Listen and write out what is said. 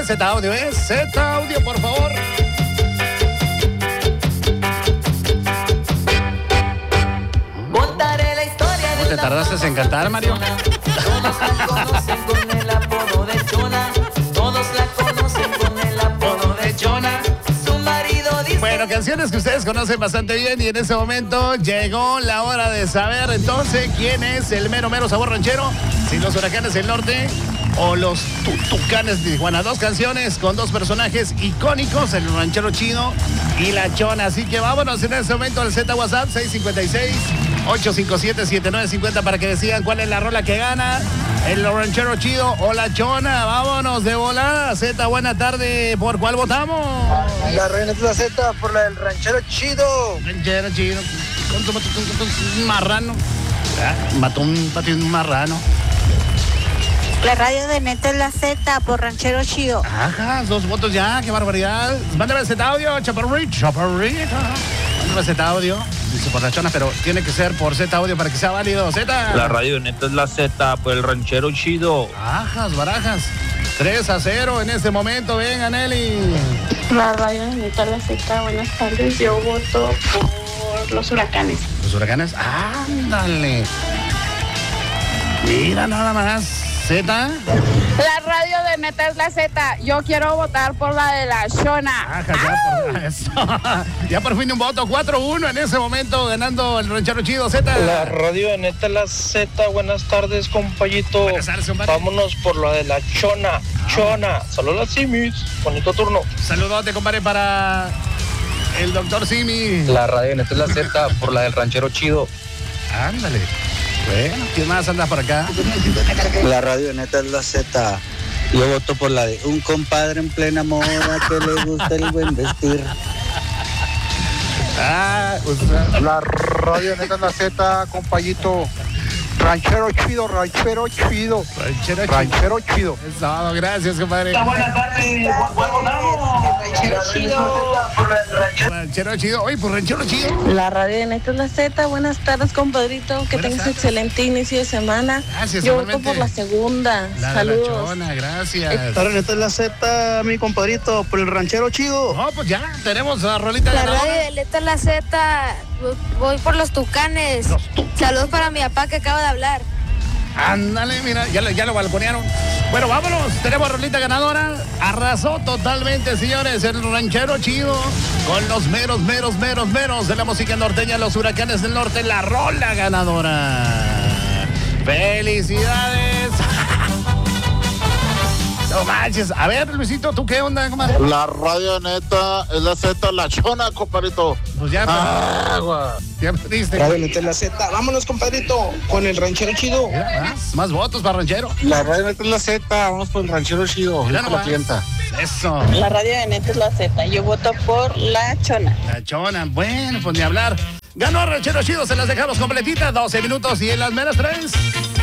Z Audio, Z Audio, por favor. Contaré la historia de ¿Te tardaste en cantar, Mario? Todos la conocen con el apodo de Chona. Todos la conocen con el apodo de Chona. Su marido dice... Bueno, canciones que ustedes conocen bastante bien y en ese momento llegó la hora de saber entonces quién es el mero sabor ranchero. Si los Huracanes del Norte o los Tucanes de Tijuana. Dos canciones con dos personajes icónicos, el ranchero chido y la Chona. Así que vámonos en este momento al Z WhatsApp 656-857-7950 para que decidan cuál es la rola que gana, el ranchero chido o la Chona. Vámonos de volada. Z, buena tarde. ¿Por cuál votamos? La reina de la Z por la del ranchero chido. Ranchero chido. Con un marrano. Mató un marrano. La radio de Neta es la Z por ranchero chido. Ajá, 2 votos ya, qué barbaridad. Mándame el Z Audio, chaparrita. Mándame el Z Audio. Dice por la Chona, pero tiene que ser por Z Audio para que sea válido. Z. La radio de Neta es la Z por el ranchero chido. Ajas, barajas. 3-0 en este momento. Venga, Nelly. La radio de Neta es la Z, buenas tardes. Yo voto por los Huracanes. ¿Los Huracanes? Ándale. Mira nada más. Z. La radio de Neta es la Z. Yo quiero votar por la de la Chona. Ajá, ya por fin un voto. 4-1 en ese momento, ganando el ranchero chido. Z. La radio de Neta es la Z. Buenas tardes, compayito. Buenas tardes, compadre. Vámonos por la de la Chona. Chona. Saludos a Simis. Bonito turno. Saludote, compadre, para el doctor Simi. La radio de Neta es la Z por la del ranchero chido. Ándale. Bueno, ¿quién más anda por acá? La radio de Neta es la Z. Yo voto por la de un compadre en plena moda que le gusta el buen vestir. La radio de Neta es la Z, compayito. Ranchero chido, ranchero chido. Ranchero chido. Eso, gracias, compadre. Buenas tardes. ¿Cuál votamos? Ranchero chido. Ranchero chido. Oye, pues ranchero chido. La radio de Neta es la Z. Buenas tardes, compadrito. Que Buenas tengas tardes. excelente inicio de semana. Gracias, Yo voto igualmente. por la segunda. La Saludos. de la Chona, gracias. La radio de Neta es la Z, mi compadrito, por el ranchero chido. No, pues ya, tenemos a rolita La ganadora. radio de Neta es la Z. Voy por los Tucanes. Saludos para mi papá que acaba de hablar. Ándale, mira, ya lo balconearon. Bueno, vámonos, tenemos a rolita ganadora. Arrasó totalmente, señores, el ranchero chido con los meros de la música norteña, los Huracanes del Norte, la rola ganadora. ¡Felicidades! No manches. A ver, Luisito, ¿tú qué onda, comadre? La radio Neta es la Z, la Chona, compadrito. Pues ya, Agua. ya perdiste. Radio de Neta es la Z. Vámonos, compadrito, con el ranchero chido. Mira, más votos para ranchero. La radio Neta es la Z, vamos por el ranchero chido. Mira Dijo la nomás. clienta. Eso. La radio de Neta es la Z. Yo voto por la Chona. La Chona, bueno, pues ni hablar. Ganó Ranchero Chido, se las dejamos completitas, 12 minutos y en las meras 3.